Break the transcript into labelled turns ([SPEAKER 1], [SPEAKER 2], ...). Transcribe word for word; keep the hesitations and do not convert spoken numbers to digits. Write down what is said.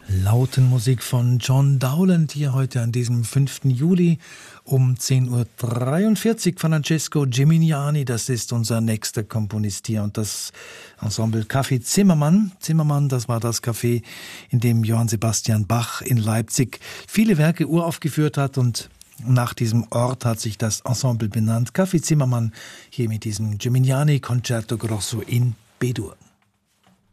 [SPEAKER 1] Lauten Musik von John Dowland hier heute an diesem fünften Juli um zehn Uhr dreiundvierzig. Francesco Gimignani, das ist unser nächster Komponist hier, und das Ensemble Café Zimmermann. Zimmermann, das war das Café, in dem Johann Sebastian Bach in Leipzig viele Werke uraufgeführt hat, und nach diesem Ort hat sich das Ensemble benannt. Café Zimmermann hier mit diesem Gimignani Concerto Grosso in B-Dur.